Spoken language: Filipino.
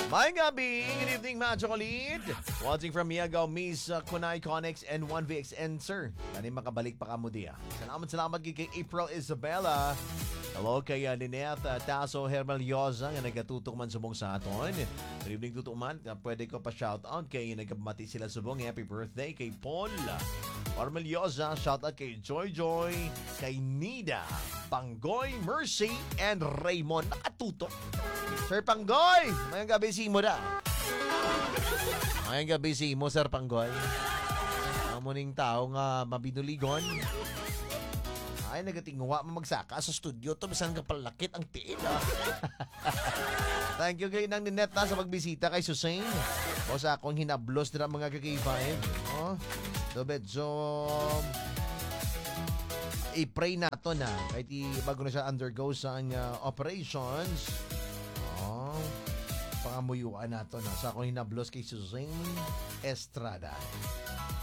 May gabi, good evening mga chocolate. Watching from Miagaw, Miss Kunay Conex and 1VXN, sir. Kani makabalik pa ka mo diya. Salamat kay April Isabella. Hello kay Nineth Taso Hermaliosa nga nagatutok man subong sa aton. Good evening tutok man. Pwede ko pa shoutout kay nagabati sila subong. Happy birthday kay Paul Hermaliosa. Shoutout kay Joy, kay Nida, Panggoy, Mercy, and Raymond. Nakatutok. Sir Panggoy, mayang gabi si mo da. Mayang gabi si mo, Sir Panggoy. Amuning tao nga mabinuligon. Ay, nagatingwa magsaka sa studio to. Bisan ka palakit ang tiil. Thank you kay nang Ninette sa pagbisita kay Susain. O sa akong hinablos nila mga kaki-5. So, medyo i-pray nato na. Kahit bago na siya undergo sa operations. Pangamuyuan nato na sa akong hinablos kay Susain Estrada.